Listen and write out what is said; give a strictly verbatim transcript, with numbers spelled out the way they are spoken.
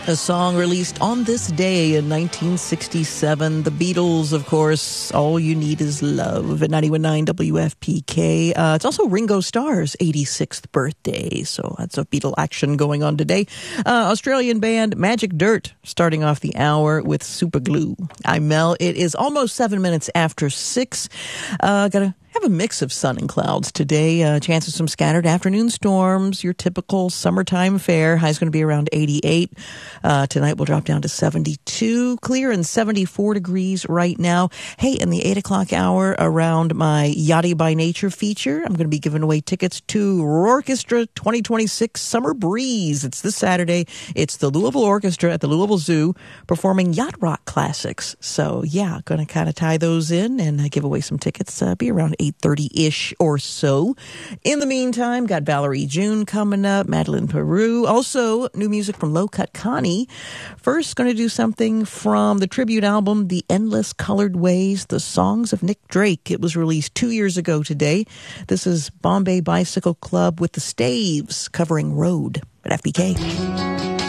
A song released on this day in nineteen sixty-seven. The Beatles, of course, All You Need Is Love at ninety-one point nine W F P K. Uh, it's also Ringo Starr's eighty-sixth birthday, so that's a Beatle action going on today. Uh, Australian band Magic Dirt starting off the hour with Super Glue. I'm Mel. It is almost seven minutes after six. Uh, gotta have a mix of sun and clouds today. Uh, chance of some scattered afternoon storms. Your typical summertime fare. High's going to be around eighty-eight. Uh, tonight we'll drop down to seventy-two. Clear and seventy-four degrees right now. Hey, in the eight o'clock hour around my Yachty by Nature feature, I'm going to be giving away tickets to Roorchestra twenty twenty-six Summer Breeze. It's this Saturday. It's the Louisville Orchestra at the Louisville Zoo performing yacht rock classics. So yeah, going to kind of tie those in and uh, give away some tickets. Uh, be around eight thirty-ish or so. In the meantime, got Valerie June coming up, Madeline Peru. Also, new music from Low Cut Connie. First, going to do something from the tribute album, The Endless Colored Ways, The Songs of Nick Drake. It was released two years ago today. This is Bombay Bicycle Club with the Staves covering Road at F B K.